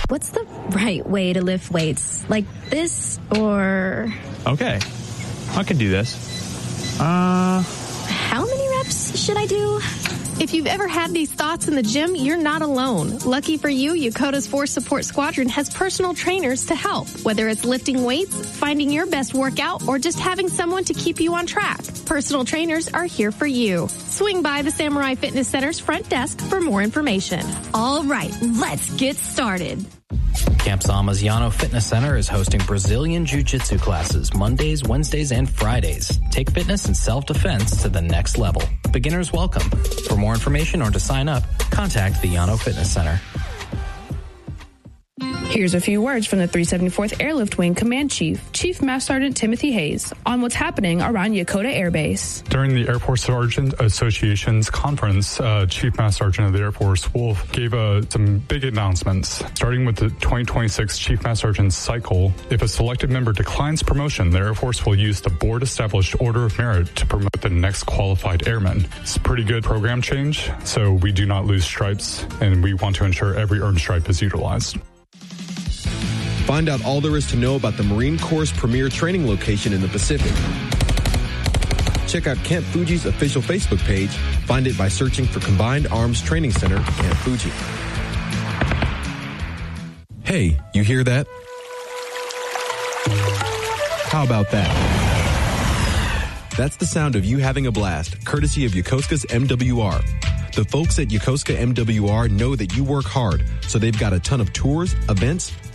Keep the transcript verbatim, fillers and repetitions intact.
What's the right way to lift weights? Like this or... Okay, I can do this. Uh... How many reps should I do? If you've ever had these thoughts in the gym, you're not alone. Lucky for you, Yokota's Force Support Squadron has personal trainers to help. Whether it's lifting weights, finding your best workout, or just having someone to keep you on track, personal trainers are here for you. Swing by the Samurai Fitness Center's front desk for more information. All right, let's get started. Camp Sama's Yano Fitness Center is hosting Brazilian Jiu-Jitsu classes Mondays, Wednesdays, and Fridays. Take fitness and self-defense to the next level. Beginners welcome. For more information or to sign up, contact the Yano Fitness Center. Here's a few words from the three seventy-fourth Airlift Wing Command Chief, Chief Master Sergeant Timothy Hayes, on what's happening around Yokota Air Base. During the Air Force Sergeant Association's conference, uh, Chief Master Sergeant of the Air Force, Wolf, gave uh, some big announcements. Starting with the twenty twenty-six Chief Master Sergeant cycle, if a selected member declines promotion, the Air Force will use the board-established Order of Merit to promote the next qualified airman. It's a pretty good program change, so we do not lose stripes, and we want to ensure every earned stripe is utilized. Find out all there is to know about the Marine Corps' premier training location in the Pacific. Check out Camp Fuji's official Facebook page. Find it by searching for Combined Arms Training Center, Camp Fuji. Hey, you hear that? How about that? That's the sound of you having a blast, courtesy of Yokosuka's M W R. The folks at Yokosuka M W R know that you work hard, so they've got a ton of tours, events,